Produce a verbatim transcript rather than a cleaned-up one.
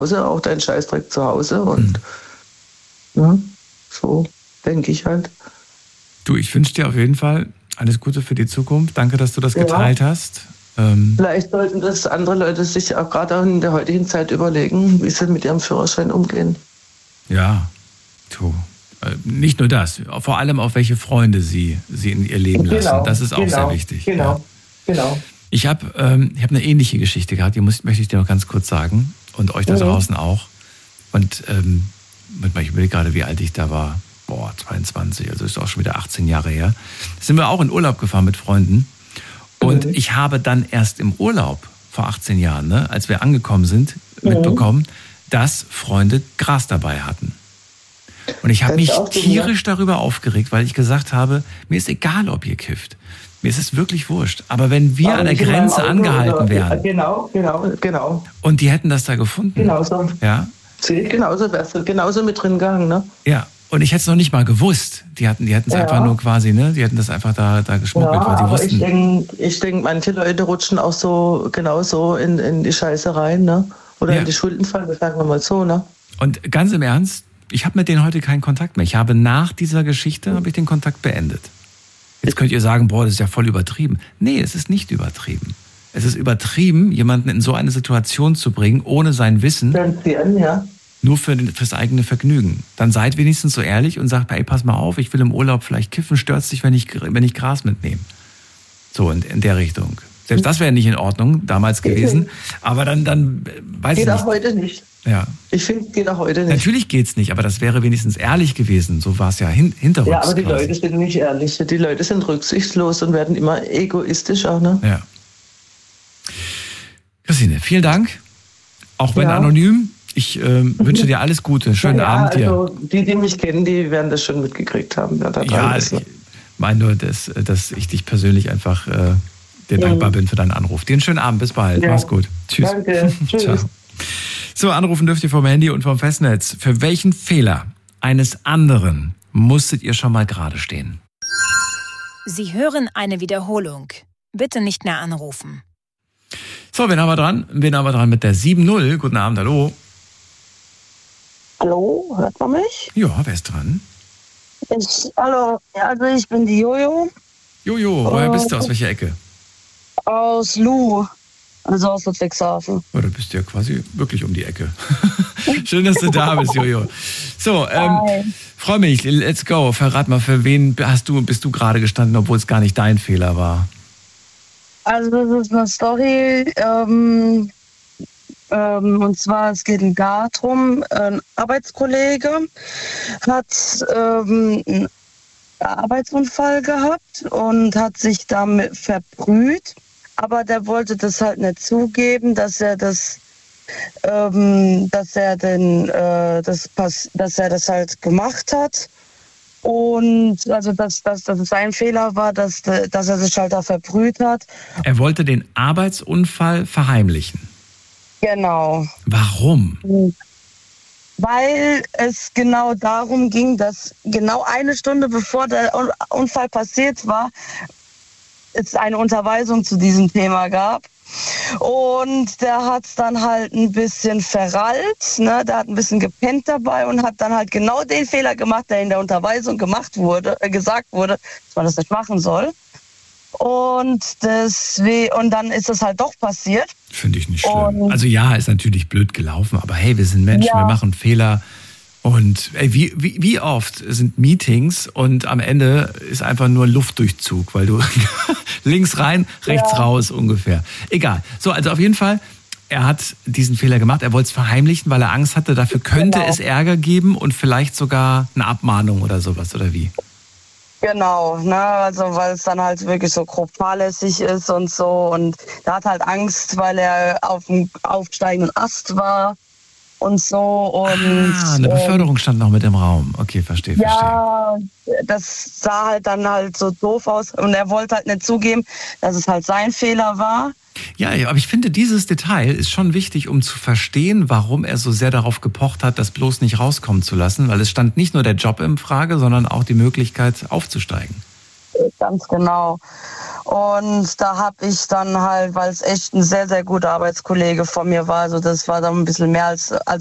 Hause, auch deinen Scheißdreck zu Hause und mhm. ja, so denke ich halt. Du, ich wünsche dir auf jeden Fall alles Gute für die Zukunft. Danke, dass du das geteilt ja. hast. Ähm Vielleicht sollten das andere Leute sich auch gerade auch in der heutigen Zeit überlegen, wie sie mit ihrem Führerschein umgehen. Ja, du. Nicht nur das, vor allem auch welche Freunde sie, sie in ihr Leben lassen. Genau, das ist auch genau, sehr wichtig. Genau, ja. genau. Ich habe ähm, ich hab eine ähnliche Geschichte gehabt, die muss, möchte ich dir noch ganz kurz sagen. Und euch da draußen mhm. auch. Und ähm, ich überlege gerade, wie alt ich da war. Boah, zweiundzwanzig, also ist auch schon wieder achtzehn Jahre her. Da sind wir auch in Urlaub gefahren mit Freunden. Und mhm. ich habe dann erst im Urlaub, vor achtzehn Jahren, ne, als wir angekommen sind, mhm. mitbekommen, dass Freunde Gras dabei hatten. Und ich habe mich tierisch darüber aufgeregt, weil ich gesagt habe, mir ist egal, ob ihr kifft. Mir ist es wirklich wurscht. Aber wenn wir Aber an der Grenze angehalten wären. Genau, genau, genau. Und die hätten das da gefunden. Genauso. Ja. Genauso wärst du genauso mit drin gegangen, ne? Ja. Und ich hätte es noch nicht mal gewusst. Die hatten die es ja. einfach nur quasi, ne? Die hätten das einfach da, da geschmuggelt, ja, weil sie aber wussten. Ich denke, ich denk, manche Leute rutschen auch so genauso in, in die Scheiße rein, ne? Oder ja. in die Schuldenfalle, sagen wir mal so, ne? Und ganz im Ernst, ich habe mit denen heute keinen Kontakt mehr. Ich habe nach dieser Geschichte habe ich den Kontakt beendet. Jetzt könnt ihr sagen, boah, das ist ja voll übertrieben. Nee, es ist nicht übertrieben. Es ist übertrieben, jemanden in so eine Situation zu bringen, ohne sein Wissen, ja. nur für den, fürs eigene Vergnügen. Dann seid wenigstens so ehrlich und sagt, ey, pass mal auf, ich will im Urlaub vielleicht kiffen, stört's dich, wenn ich, wenn ich Gras mitnehme. So, in, in der Richtung. Selbst das wäre nicht in Ordnung, damals gewesen. Aber dann, dann weiß Geht ich nicht. Geht auch heute nicht. Ja. Ich finde, es geht auch heute nicht. Natürlich geht's nicht, aber das wäre wenigstens ehrlich gewesen. So war es ja hin, hinterrücks. Ja, aber die quasi. Leute sind nicht ehrlich. Die Leute sind rücksichtslos und werden immer egoistischer, ne? Ja. Christine, vielen Dank. Auch wenn ja. anonym. Ich äh, wünsche dir alles Gute. Schönen ja, Abend dir. Also die, die mich kennen, die werden das schon mitgekriegt haben. Ja, da ja ich meine nur, dass, dass ich dich persönlich einfach äh, dir mhm. dankbar bin für deinen Anruf. Dir einen schönen Abend. Bis bald. Ja. Mach's gut. Tschüss. Danke. Tschüss. Ciao. So, anrufen dürft ihr vom Handy und vom Festnetz. Für welchen Fehler eines anderen musstet ihr schon mal gerade stehen? Sie hören eine Wiederholung. Bitte nicht mehr anrufen. So, wen haben wir dran? Wen haben wir dran mit der sieben null? Guten Abend, hallo. Hallo, hört man mich? Ja, wer ist dran? Ich, hallo, also ich bin die Jojo. Jojo, woher uh, bist du? Aus welcher Ecke? Aus Lu. Also aus Ludwigshafen. Oh, da bist du ja quasi wirklich um die Ecke. Schön, dass du da bist, Jojo. So, ähm, freue mich, let's go. Verrat mal, für wen hast du, bist du gerade gestanden, obwohl es gar nicht dein Fehler war? Also das ist eine Story, ähm, ähm, und zwar es geht darum, ein Arbeitskollege hat ähm, einen Arbeitsunfall gehabt und hat sich damit verbrüht. Aber der wollte das halt nicht zugeben, dass er das, ähm, dass er den, äh, das, dass er das halt gemacht hat. Und also dass, dass, dass es sein Fehler war, dass, dass er sich halt da verbrüht hat. Er wollte den Arbeitsunfall verheimlichen. Genau. Warum? Weil es genau darum ging, dass genau eine Stunde bevor der Unfall passiert war, es eine Unterweisung zu diesem Thema gab. Und der hat es dann halt ein bisschen verrallt, ne? Der hat ein bisschen gepennt dabei und hat dann halt genau den Fehler gemacht, der in der Unterweisung gemacht wurde, äh, gesagt wurde, dass man das nicht machen soll. Und, deswegen, und dann ist das halt doch passiert. Finde ich nicht schlimm. Und also ja, ist natürlich blöd gelaufen, aber hey, wir sind Menschen, ja. wir machen Fehler. Und ey, wie, wie, wie oft sind Meetings und am Ende ist einfach nur Luftdurchzug, weil du links rein, rechts ja. raus ungefähr. Egal. So, also auf jeden Fall, er hat diesen Fehler gemacht. Er wollte es verheimlichen, weil er Angst hatte, dafür könnte genau. es Ärger geben und vielleicht sogar eine Abmahnung oder sowas, oder wie? Genau, ne, also weil es dann halt wirklich so grob fahrlässig ist und so. Und er hat halt Angst, weil er auf dem aufsteigenden Ast war. Und so und ah, eine Beförderung stand noch mit im Raum. Okay, verstehe, verstehe. Ja, das sah halt dann halt so doof aus und er wollte halt nicht zugeben, dass es halt sein Fehler war. Ja, ja, aber ich finde, dieses Detail ist schon wichtig, um zu verstehen, warum er so sehr darauf gepocht hat, das bloß nicht rauskommen zu lassen, weil es stand nicht nur der Job in Frage, sondern auch die Möglichkeit aufzusteigen. Ganz genau. Und da habe ich dann halt, weil es echt ein sehr, sehr guter Arbeitskollege von mir war, also das war dann ein bisschen mehr als, als